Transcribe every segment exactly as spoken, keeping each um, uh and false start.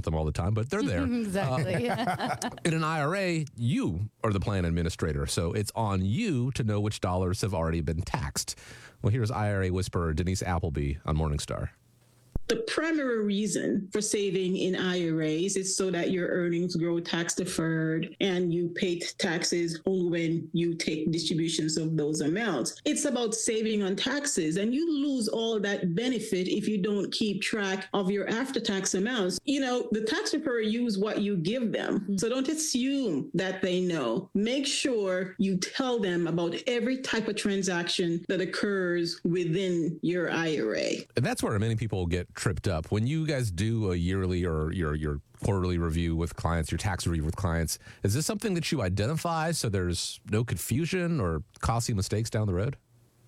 them all the time, but they're there. Exactly. Uh, in an I R A, you are the plan administrator, so it's on you to know which dollars have already been taxed. Well, here's I R A whisperer Denise Appleby on Morningstar. The primary reason for saving in I R As is so that your earnings grow tax deferred and you pay taxes only when you take distributions of those amounts. It's about saving on taxes, and you lose all that benefit if you don't keep track of your after-tax amounts. You know, the tax preparer use what you give them. Mm-hmm. So don't assume that they know. Make sure you tell them about every type of transaction that occurs within your I R A. And that's where many people get tripped up. When you guys do a yearly or your your quarterly review with clients, your tax review with clients, is this something that you identify so there's no confusion or costly mistakes down the road?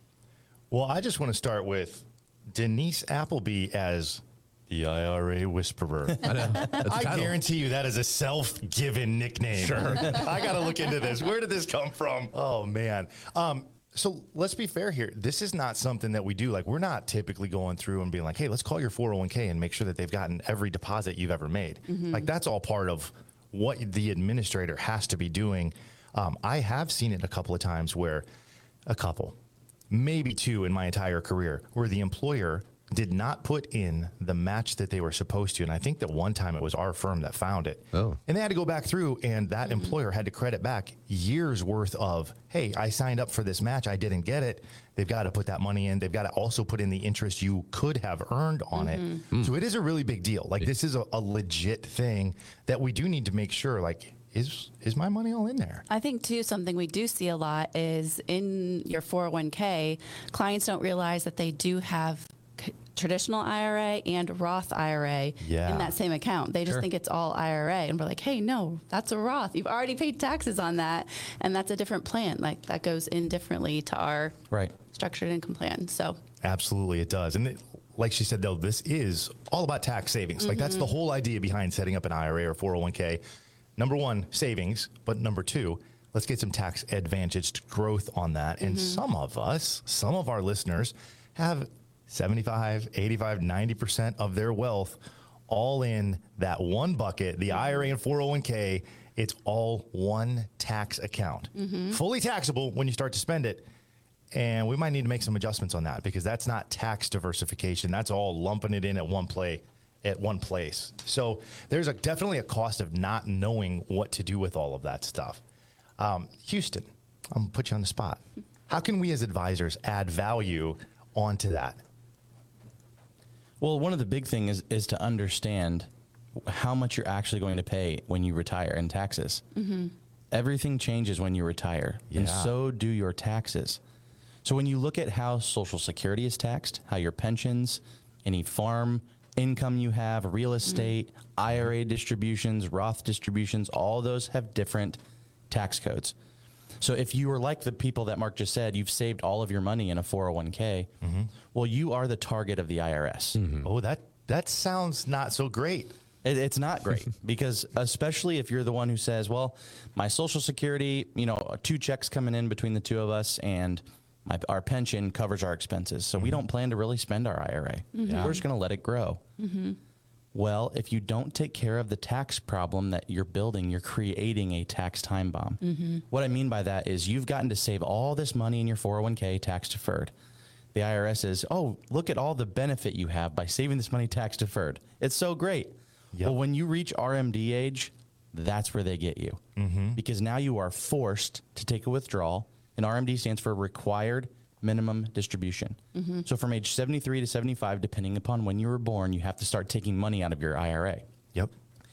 Well, I just want to start with Denise Appleby as the I R A whisperer. I know. I guarantee you that is a self-given nickname. Sure. I got to look into this. Where did this come from? Oh, man. Um, So let's be fair here. This is not something that we do. Like, we're not typically going through and being like, hey, let's call your four oh one k and make sure that they've gotten every deposit you've ever made. Mm-hmm. Like, that's all part of what the administrator has to be doing. Um, I have seen it a couple of times where a couple, maybe two in my entire career, where the employer did not put in the match that they were supposed to. And I think that one time it was our firm that found it. Oh. And they had to go back through, and that mm-hmm. employer had to credit back years worth of, hey, I signed up for this match, I didn't get it. They've got to put that money in. They've got to also put in the interest you could have earned on mm-hmm. it. Mm. So it is a really big deal. Like, this is a, a legit thing that we do need to make sure, like, is is my money all in there? I think, too, something we do see a lot is in your four oh one k, clients don't realize that they do have traditional I R A and Roth I R A yeah. in that same account. They just sure. think it's all I R A. And we're like, hey, no, that's a Roth. You've already paid taxes on that. And that's a different plan. Like, that goes in differently to our right. structured income plan. So absolutely it does. And it, like she said, though, this is all about tax savings. Mm-hmm. Like, that's the whole idea behind setting up an I R A or four oh one k. Number one, savings. But number two, let's get some tax advantaged growth on that. And mm-hmm. some of us, some of our listeners have seventy-five, eighty-five, ninety percent of their wealth all in that one bucket, the I R A and four oh one k. It's all one tax account, mm-hmm. fully taxable when you start to spend it. And we might need to make some adjustments on that, because that's not tax diversification. That's all lumping it in at one play, at one place. So there's a definitely a cost of not knowing what to do with all of that stuff. Um, Houston, I'm gonna put you on the spot. How can we as advisors add value onto that? Well, one of the big things is, is to understand how much you're actually going to pay when you retire in taxes. Mm-hmm. Everything changes when you retire, yeah. and so do your taxes. So when you look at how Social Security is taxed, how your pensions, any farm income you have, real estate, mm-hmm. I R A distributions, Roth distributions, all those have different tax codes. So if you are like the people that Mark just said, you've saved all of your money in a four oh one k, mm-hmm. well, you are the target of the I R S. Mm-hmm. Oh, that that sounds not so great. It, it's not great, because especially if you're the one who says, well, my Social Security, you know, two checks coming in between the two of us, and my, our pension covers our expenses. So mm-hmm. we don't plan to really spend our I R A. Mm-hmm. We're just going to let it grow. Mm-hmm. Well, if you don't take care of the tax problem that you're building, you're creating a tax time bomb. Mm-hmm. What I mean by that is you've gotten to save all this money in your four oh one k tax deferred. The I R S says, oh, look at all the benefit you have by saving this money tax deferred. It's so great. Yep. Well, when you reach R M D age, that's where they get you. Mm-hmm. Because now you are forced to take a withdrawal, and R M D stands for required minimum distribution. Mm-hmm. So from age seventy-three to seventy-five, depending upon when you were born, you have to start taking money out of your I R A. Yep.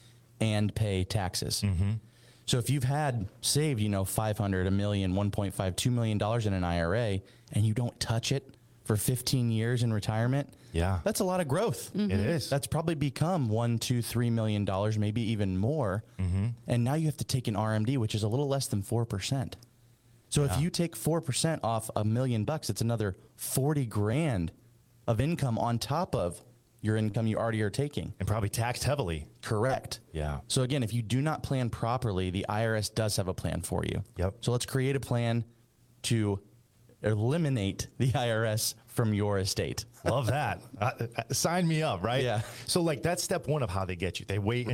And pay taxes. Mm-hmm. So if you've had saved, you know, five hundred, a million, one point five, two million dollars in an I R A, and you don't touch it for fifteen years in retirement, yeah, that's a lot of growth. Mm-hmm. It is. That's probably become one, two, three million dollars, maybe even more. Mm-hmm. And now you have to take an R M D, which is a little less than four percent. So yeah. if you take four percent off a million bucks, it's another forty grand of income on top of your income you already are taking. And probably taxed heavily. Correct. Yeah. So again, if you do not plan properly, the I R S does have a plan for you. Yep. So let's create a plan to eliminate the I R S from your estate. Love that. Uh, uh, sign me up, right? Yeah. So like that's step one of how they get you. They wait